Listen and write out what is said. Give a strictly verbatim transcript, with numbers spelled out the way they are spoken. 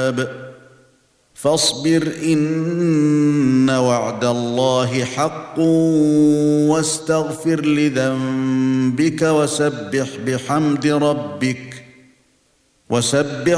الحساب فاصبر إن وعد الله حق واستغفر لذنبك وسبح بحمد ربك وسبح